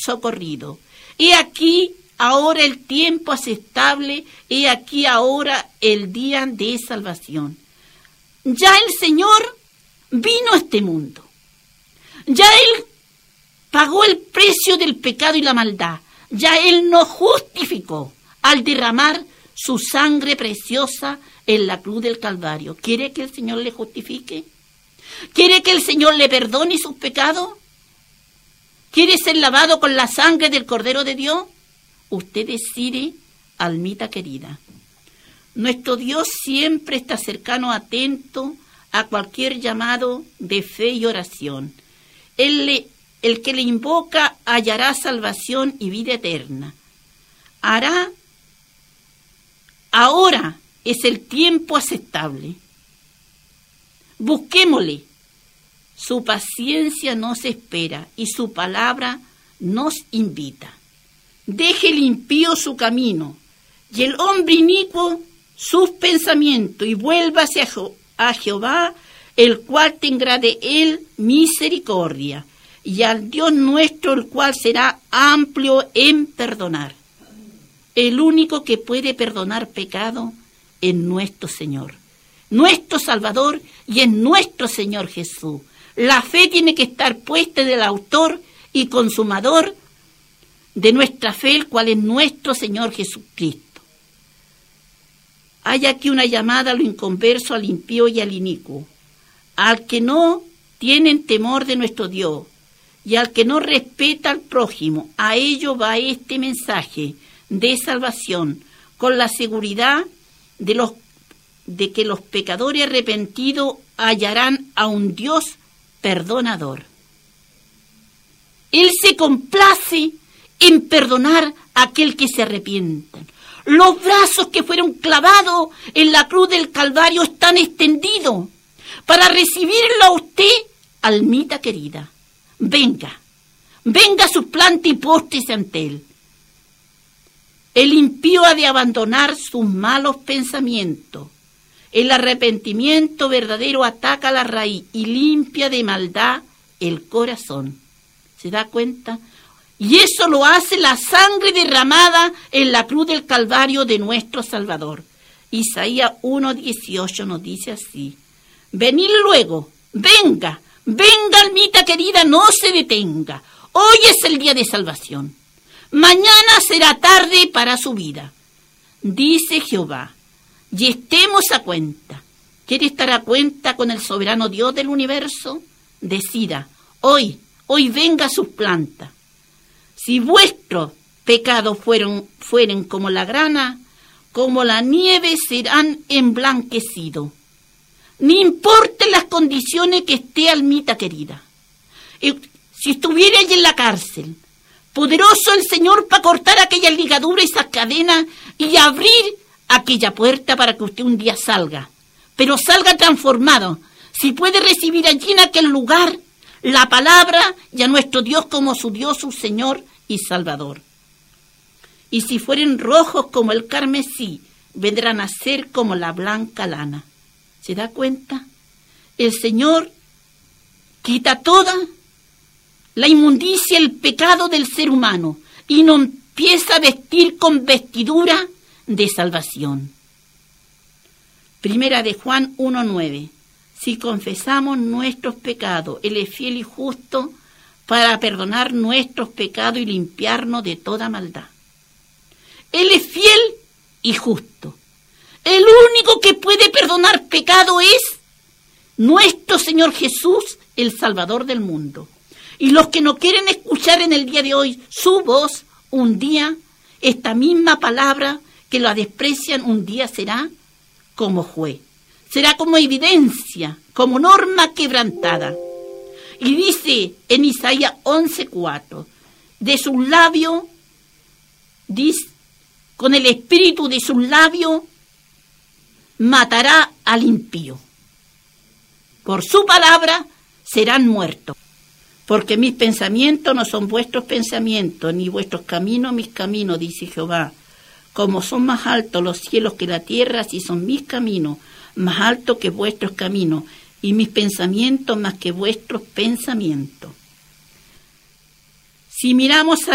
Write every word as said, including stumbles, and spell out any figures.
socorrido. He aquí ahora el tiempo aceptable, he aquí ahora el día de salvación. Ya el Señor vino a este mundo. Ya Él pagó el precio del pecado y la maldad. Ya Él nos justificó al derramar su sangre preciosa en la cruz del Calvario. ¿Quiere que el Señor le justifique? ¿Quiere que el Señor le perdone sus pecados? ¿Quiere ser lavado con la sangre del Cordero de Dios? Usted decide, almita querida. Nuestro Dios siempre está cercano, atento a cualquier llamado de fe y oración. Él le, el que le invoca hallará salvación y vida eterna. Hará, ahora es el tiempo aceptable. Busquémosle. Su paciencia nos espera y su palabra nos invita. Deje el impío su camino y el hombre inicuo sus pensamientos y vuélvase a, Je- a Jehová, el cual tendrá de él misericordia, y al Dios nuestro, el cual será amplio en perdonar. El único que puede perdonar pecado es nuestro Señor, nuestro Salvador, y es nuestro Señor Jesús. La fe tiene que estar puesta en el autor y consumador de nuestra fe, el cual es nuestro Señor Jesucristo. Hay aquí una llamada a lo inconverso, al impío y al inicuo, al que no tienen temor de nuestro Dios y al que no respeta al prójimo. A ello va este mensaje de salvación, con la seguridad de, los, de que los pecadores arrepentidos hallarán a un Dios perdonador. Él se complace en perdonar a aquel que se arrepiente. Los brazos que fueron clavados en la cruz del Calvario están extendidos para recibirlo a usted, almita querida. Venga, venga a su planta y póstrese ante Él. El impío ha de abandonar sus malos pensamientos. El arrepentimiento verdadero ataca la raíz y limpia de maldad el corazón. ¿Se da cuenta? Y eso lo hace la sangre derramada en la cruz del Calvario de nuestro Salvador. Isaías uno dieciocho nos dice así: venid luego, venga, venga almita querida, no se detenga. Hoy es el día de salvación. Mañana será tarde para su vida, dice Jehová. Y estemos a cuenta. ¿Quiere estar a cuenta con el soberano Dios del universo? Decida, hoy, hoy venga a sus plantas. Si vuestros pecados fueron, fueren como la grana, como la nieve serán emblanquecidos. Ni importen las condiciones que esté, almita querida. Si estuviera allí en la cárcel, poderoso el Señor para cortar aquella ligadura y esas cadenas y abrir aquella puerta para que usted un día salga, pero salga transformado. Si puede recibir allí en aquel lugar la palabra y a nuestro Dios como su Dios, su Señor y Salvador. Y si fueren rojos como el carmesí, vendrán a ser como la blanca lana. ¿Se da cuenta? El Señor quita toda la inmundicia, el pecado del ser humano y nos empieza a vestir con vestidura de salvación. Primera de Juan uno nueve. Si confesamos nuestros pecados, Él es fiel y justo para perdonar nuestros pecados y limpiarnos de toda maldad. Él es fiel y justo. El único que puede perdonar pecado es nuestro Señor Jesús, el Salvador del mundo. Y los que no quieren escuchar en el día de hoy su voz, un día, esta misma palabra que la desprecian, un día será como juez. Será como evidencia, como norma quebrantada. Y dice en Isaías once cuatro, de sus labios, dice, con el espíritu de sus labios, matará al impío. Por su palabra serán muertos. Porque mis pensamientos no son vuestros pensamientos, ni vuestros caminos mis caminos, dice Jehová. Como son más altos los cielos que la tierra, así son mis caminos, más altos que vuestros caminos, y mis pensamientos más que vuestros pensamientos. Si miramos a